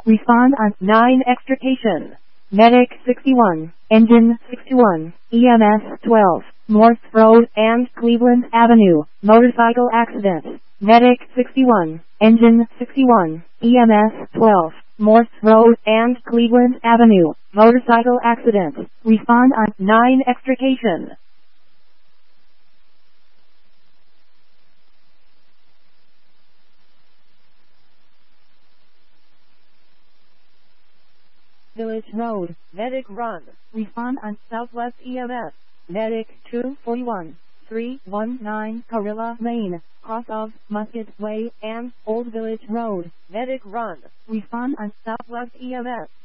Respond on 9 extrication. Medic 61, Engine 61, EMS 12, Morse Road and Cleveland Avenue, motorcycle accident. Medic 61, Engine 61, EMS 12, Morse Road and Cleveland Avenue, motorcycle accident. Respond on 9 extrication. Village Road, Medic Run. Respond on Southwest EMS. Medic 241, 319 Carilla Lane, cross of Musket Way and Old Village Road. Medic Run. Respond on Southwest EMS.